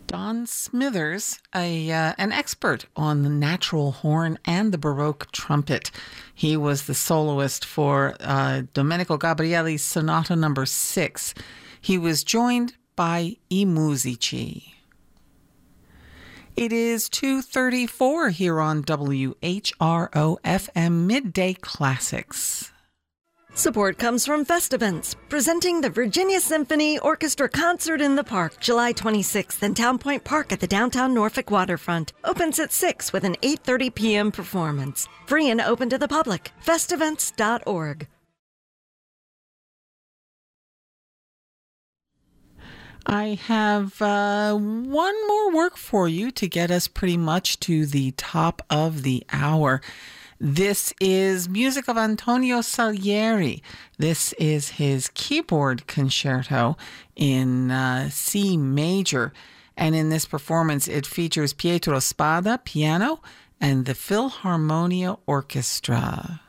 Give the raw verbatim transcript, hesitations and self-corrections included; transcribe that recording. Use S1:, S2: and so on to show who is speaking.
S1: Don Smithers, a uh, an expert on the natural horn and the Baroque trumpet. He was the soloist for uh, Domenico Gabrieli's Sonata Number Six. He was joined by I Musici. It is two thirty-four here on W H R O F M Midday Classics.
S2: Support comes from Festivants, presenting the Virginia Symphony Orchestra Concert in the Park, July twenty-sixth in Town Point Park at the downtown Norfolk waterfront. Opens at six with an eight thirty p.m. performance. Free and open to the public. Festivants dot org.
S1: I have uh, one more work for you to get us pretty much to the top of the hour. This is music of Antonio Salieri. This is his keyboard concerto in uh, C major. And in this performance, it features Pietro Spada, piano, and the Philharmonia Orchestra.